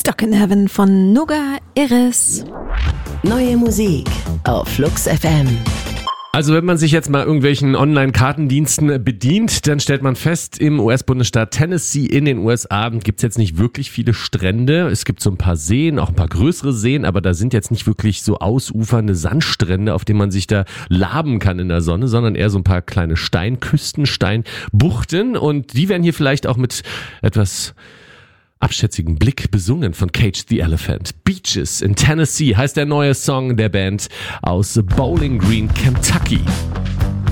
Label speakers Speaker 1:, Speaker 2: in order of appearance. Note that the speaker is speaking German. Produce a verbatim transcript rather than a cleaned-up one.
Speaker 1: Stuck in Heaven von Noga Iris.
Speaker 2: Neue Musik auf Flux F M.
Speaker 3: Also wenn man sich jetzt mal irgendwelchen Online-Kartendiensten bedient, dann stellt man fest, im U S-Bundesstaat Tennessee in den U S A gibt es jetzt nicht wirklich viele Strände. Es gibt so ein paar Seen, auch ein paar größere Seen, aber da sind jetzt nicht wirklich so ausufernde Sandstrände, auf denen man sich da laben kann in der Sonne, sondern eher so ein paar kleine Steinküsten, Steinbuchten, und die werden hier vielleicht auch mit etwas abschätzigen Blick besungen von Cage the Elephant. Beaches in Tennessee heißt der neue Song der Band aus Bowling Green, Kentucky.